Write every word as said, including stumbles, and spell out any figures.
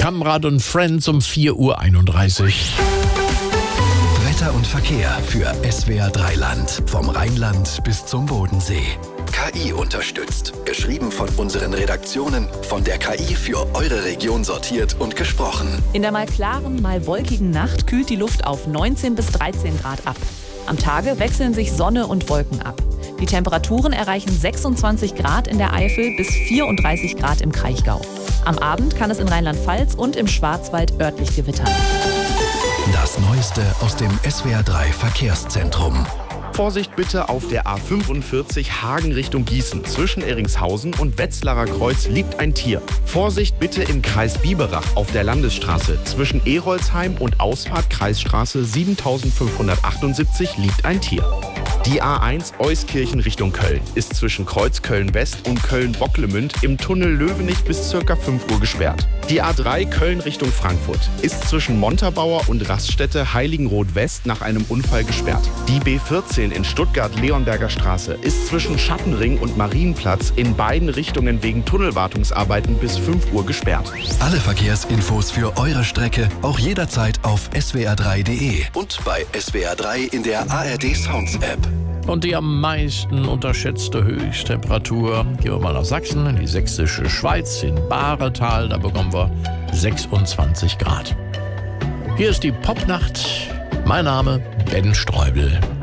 Kamrad und Friends um vier Uhr einunddreißig. Wetter und Verkehr für S W R drei Land. Vom Rheinland bis zum Bodensee. K I unterstützt. Geschrieben von unseren Redaktionen, von der K I für eure Region sortiert und gesprochen. In der mal klaren, mal wolkigen Nacht kühlt die Luft auf neunzehn bis dreizehn Grad ab. Am Tage wechseln sich Sonne und Wolken ab. Die Temperaturen erreichen sechsundzwanzig Grad in der Eifel bis vierunddreißig Grad im Kraichgau. Am Abend kann es in Rheinland-Pfalz und im Schwarzwald örtlich gewittern. Das Neueste aus dem S W R drei Verkehrszentrum. Vorsicht bitte auf der A fünfundvierzig Hagen Richtung Gießen. Zwischen Eringshausen und Wetzlarer Kreuz liegt ein Tier. Vorsicht bitte im Kreis Biberach auf der Landesstraße. Zwischen Erolsheim und Ausfahrt Kreisstraße siebentausendfünfhundertachtundsiebzig liegt ein Tier. Die A eins Euskirchen Richtung Köln ist zwischen Kreuzköln West und Köln-Bocklemünd im Tunnel Löwenich bis ca. fünf Uhr gesperrt. Die A drei Köln Richtung Frankfurt ist zwischen Montabaur und Raststätte Heiligenroth West nach einem Unfall gesperrt. Die B vierzehn in Stuttgart-Leonberger Straße ist zwischen Schattenring und Marienplatz in beiden Richtungen wegen Tunnelwartungsarbeiten bis fünf Uhr gesperrt. Alle Verkehrsinfos für eure Strecke auch jederzeit auf s w r drei punkt d e und bei S W R drei in der A R D Sounds App. Und die am meisten unterschätzte Höchsttemperatur, gehen wir mal nach Sachsen, in die sächsische Schweiz, in Bahretal, da bekommen wir sechsundzwanzig Grad. Hier ist die Popnacht. Mein Name Ben Streubel.